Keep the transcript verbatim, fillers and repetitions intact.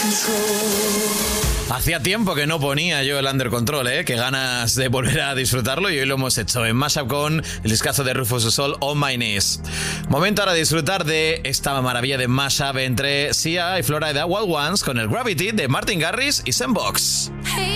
Hacía tiempo que no ponía yo el Under Control, ¿eh? Qué ganas de volver a disfrutarlo y hoy lo hemos hecho en Mashup con el discazo de Rufus Du Sol, On My Knees. Momento ahora de disfrutar de esta maravilla de Mashup entre Sia y Florida Wild Ones con el Gravity de Martin Garrix y Zen Box. Hey.